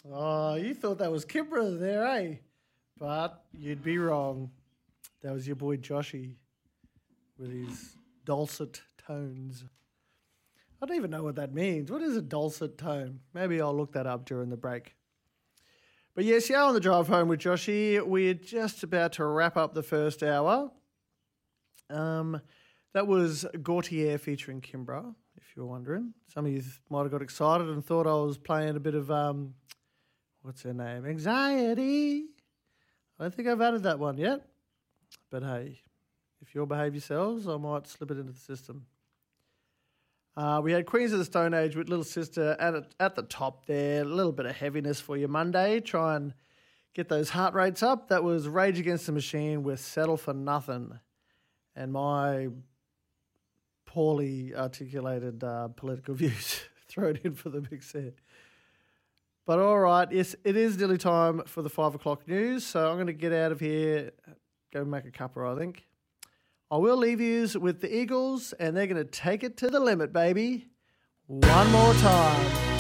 Oh, you thought that was Kimbra there, eh? But you'd be wrong. That was your boy Joshy with his dulcet tones. I don't even know what that means. What is a dulcet tone? Maybe I'll look that up during the break. But yes, on the drive home with Joshy, we're just about to wrap up the first hour. That was Gautier featuring Kimbra, if you're wondering. Some of you might have got excited and thought I was playing a bit of, what's her name? Anxiety. I don't think I've added that one yet. But hey, if you'll behave yourselves, I might slip it into the system. We had Queens of the Stone Age with Little Sister at the top there. A little bit of heaviness for your Monday. Try and get those heart rates up. That was Rage Against the Machine with Settle for Nothing. And my poorly articulated political views thrown in for the mix there. But all right, yes, it is nearly time for the 5 o'clock news. So I'm going to get out of here, go make a cuppa, I think. I will leave you with the Eagles, and they're going to take it to the limit, baby. One more time.